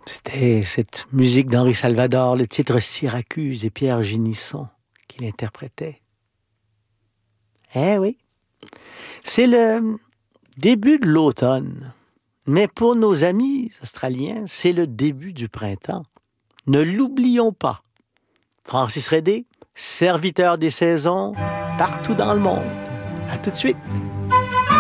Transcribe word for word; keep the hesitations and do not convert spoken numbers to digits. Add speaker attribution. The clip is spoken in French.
Speaker 1: C'était cette musique d'Henri Salvador, le titre Syracuse et Pierre Génisson qui l'interprétait. Eh oui, c'est le début de l'automne. Mais pour nos amis australiens, c'est le début du printemps. Ne l'oublions pas. Francis Redé, serviteur des saisons partout dans le monde. À tout de suite.